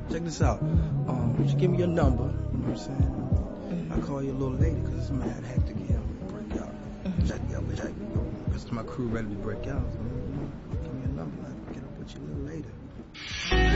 check this out. You give me your number, you know what I'm saying? I'll call you a little later because it's mad hectic here. Break out. Check. The rest of my crew ready to break out. So, give me a number. I'll get up with you a little later.